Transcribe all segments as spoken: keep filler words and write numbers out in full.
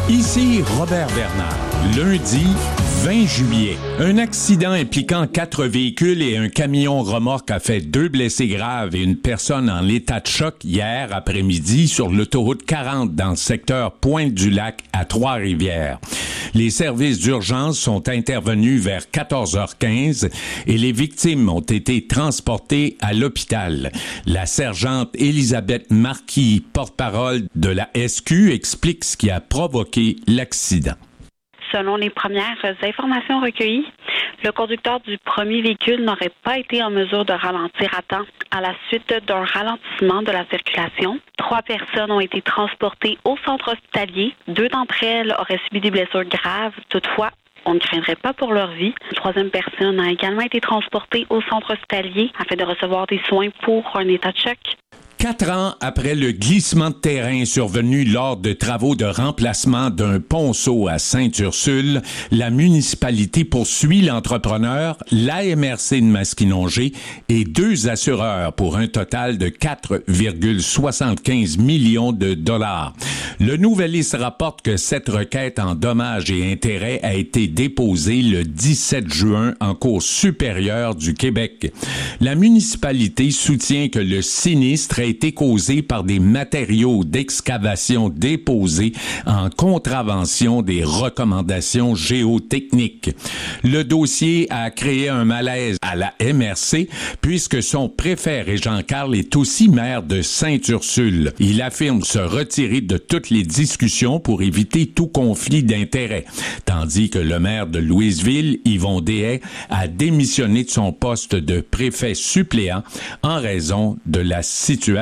Ici Robert Bernard. Lundi vingt juillet. Un accident impliquant quatre véhicules et un camion remorque a fait deux blessés graves et une personne en état de choc hier après-midi sur l'autoroute quarante dans le secteur Pointe-du-Lac à Trois-Rivières. Les services d'urgence sont intervenus vers quatorze heures quinze et les victimes ont été transportées à l'hôpital. La sergente Elisabeth Marquis, porte-parole de la S Q, explique ce qui a provoqué l'accident. Selon les premières informations recueillies, le conducteur du premier véhicule n'aurait pas été en mesure de ralentir à temps à la suite d'un ralentissement de la circulation. Trois personnes ont été transportées au centre hospitalier. Deux d'entre elles auraient subi des blessures graves. Toutefois, on ne craindrait pas pour leur vie. Une troisième personne a également été transportée au centre hospitalier afin de recevoir des soins pour un état de choc. Quatre ans après le glissement de terrain survenu lors de travaux de remplacement d'un ponceau à Sainte-Ursule, la municipalité poursuit l'entrepreneur, l'A M R C de Maskinongé et deux assureurs pour un total de quatre virgule soixante-quinze millions de dollars. Le Nouvelliste rapporte que cette requête en dommages et intérêts a été déposée le dix-sept juin en Cour supérieure du Québec. La municipalité soutient que le sinistre a été causé par des matériaux d'excavation déposés en contravention des recommandations géotechniques. Le dossier a créé un malaise à la M R C puisque son préfet Régent Carl est aussi maire de Sainte-Ursule. Il affirme se retirer de toutes les discussions pour éviter tout conflit d'intérêts, tandis que le maire de Louisville, Yvon Deshaies, a démissionné de son poste de préfet suppléant en raison de la situation.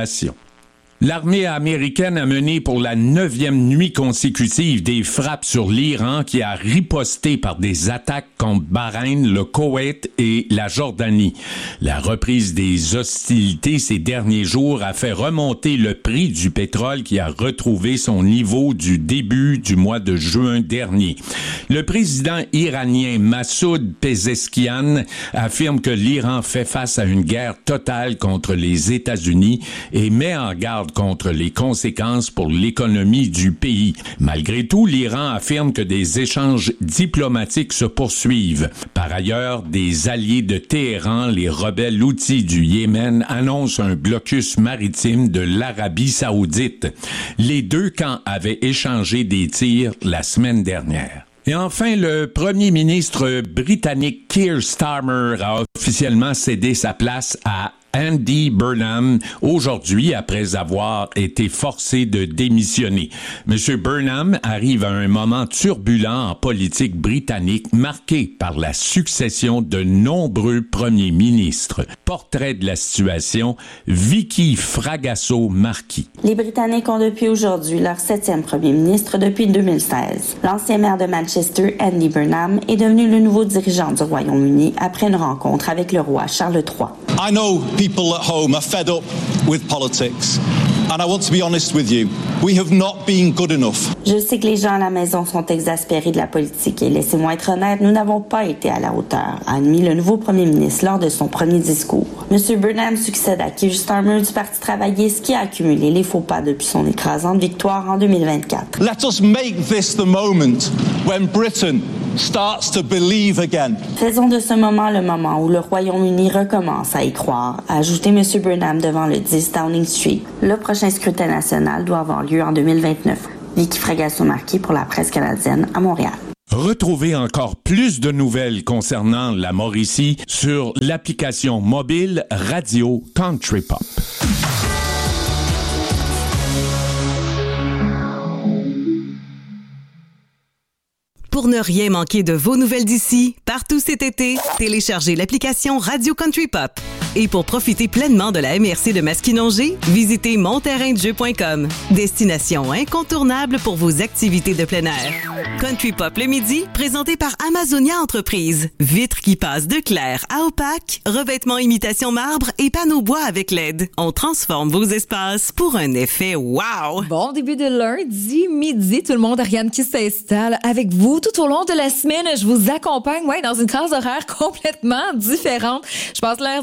L'armée américaine a mené pour la neuvième nuit consécutive des frappes sur l'Iran qui a riposté par des attaques contre Bahreïn, le Koweït et la Jordanie. La reprise des hostilités ces derniers jours a fait remonter le prix du pétrole qui a retrouvé son niveau du début du mois de juin dernier. Le président iranien Massoud Pezeshkian affirme que l'Iran fait face à une guerre totale contre les États-Unis et met en garde contre les conséquences pour l'économie du pays. Malgré tout, l'Iran affirme que des échanges diplomatiques se poursuivent. Par ailleurs, des alliés de Téhéran, les rebelles Houthis du Yémen, annoncent un blocus maritime de l'Arabie saoudite. Les deux camps avaient échangé des tirs la semaine dernière. Et enfin, le premier ministre britannique Keir Starmer a officiellement cédé sa place à Andy Burnham aujourd'hui après avoir été forcé de démissionner. Monsieur Burnham arrive à un moment turbulent en politique britannique marqué par la succession de nombreux premiers ministres. Portrait de la situation, Vicky Fragasso-Marquis. Les Britanniques ont depuis aujourd'hui leur septième premier ministre depuis deux mille seize. L'ancien maire de Manchester, Andy Burnham, est devenu le nouveau dirigeant du Royaume-Uni après une rencontre avec le roi Charles trois. I know people at home are fed up with politics. And I want to be honest with you. We have not been good enough. Je sais que les gens à la maison sont exaspérés de la politique et laissez-moi être honnête, nous n'avons pas été à la hauteur, a admis le nouveau premier ministre lors de son premier discours. Monsieur Burnham succède à Keir Starmer du Parti travailliste qui a accumulé les faux pas depuis son écrasante victoire en deux mille vingt-quatre. Let us make this the moment when Britain starts to believe again. Faisons de ce moment le moment où le Royaume-Uni recommence à y croire, a ajouté M. Burnham devant le dix Downing Street. Le prochain scrutin national doit avoir lieu en deux mille vingt-neuf. Vicky Fragasso-Marquis pour la presse canadienne à Montréal. Retrouvez encore plus de nouvelles concernant la Mauricie sur l'application mobile Radio Country Pop. Pour ne rien manquer de vos nouvelles d'ici, partout cet été, téléchargez l'application Radio Country Pop. Et pour profiter pleinement de la M R C de Maskinongé, visitez mon terrain de jeu point com. Destination incontournable pour vos activités de plein air. Country Pop le midi, présenté par Amazonia Entreprises. Vitres qui passent de clair à opaque, revêtements imitation marbre et panneaux bois avec L E D. On transforme vos espaces pour un effet wow! Bon début de lundi, midi, tout le monde, Ariane qui s'installe avec vous tout au long de la semaine. Je vous accompagne, ouais, dans une classe horaire complètement différente. Je passe l'heure du lunch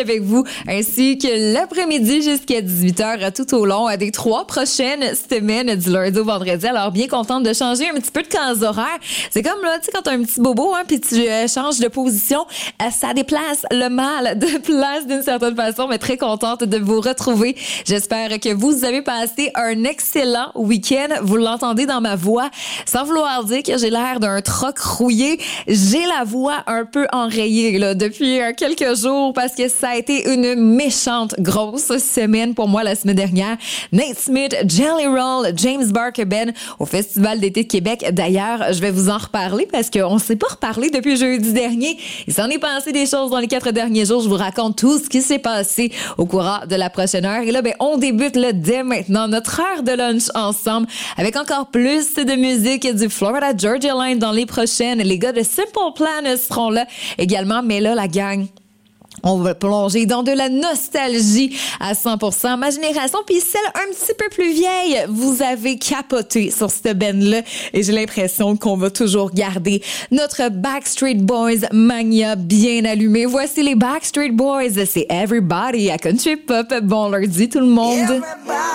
avec vous, ainsi que l'après-midi jusqu'à dix-huit heures tout au long des trois prochaines semaines du lundi au vendredi. Alors, bien contente de changer un petit peu de case horaire. C'est comme, là, tu sais, quand t'as un petit bobo, hein, puis tu euh, changes de position, euh, ça déplace le mal de place d'une certaine façon, mais très contente de vous retrouver. J'espère que vous avez passé un excellent week-end. Vous l'entendez dans ma voix, sans vouloir dire que j'ai l'air d'un troc rouillé. J'ai la voix un peu enrayée là, depuis euh, quelques jours parce que ça a été une méchante grosse semaine pour moi la semaine dernière. Nate Smith, Jelly Roll, James Barker Ben au Festival d'été de Québec. D'ailleurs, je vais vous en reparler parce qu'on ne s'est pas reparlé depuis jeudi dernier. Il s'en est passé des choses dans les quatre derniers jours. Je vous raconte tout ce qui s'est passé au courant de la prochaine heure. Et là, ben, on débute là, dès maintenant notre heure de lunch ensemble avec encore plus de musique du Florida Georgia Line dans les prochaines. Les gars de Simple Plan seront là également. Mais là, la gang, on va plonger dans de la nostalgie à cent pour cent. Ma génération, puis celle un petit peu plus vieille, vous avez capoté sur cette band-là et j'ai l'impression qu'on va toujours garder notre Backstreet Boys mania bien allumée. Voici les Backstreet Boys, c'est Everybody à Country Pop. Bon lundi tout le monde. Everybody.